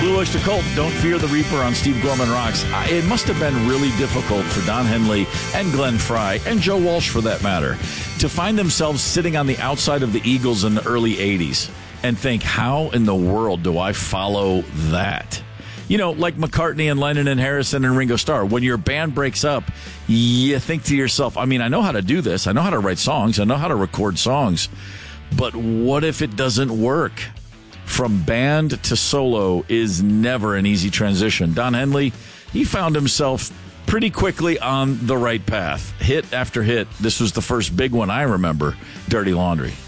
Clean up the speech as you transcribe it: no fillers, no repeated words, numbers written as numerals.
Blue Oyster Cult, Don't Fear the Reaper on Steve Gorman Rocks. It must have been really difficult for Don Henley and Glenn Frey, and Joe Walsh for that matter, to find themselves sitting on the outside of the Eagles in the early 80s and think, how in the world do I follow that? You know, like McCartney and Lennon and Harrison and Ringo Starr. When your band breaks up, you think to yourself, I mean, I know how to do this. I know how to write songs. I know how to record songs. But what if it doesn't work? From band to solo is never an easy transition. Don Henley, he found himself pretty quickly on the right path. Hit after hit. This was the first big one I remember, Dirty Laundry.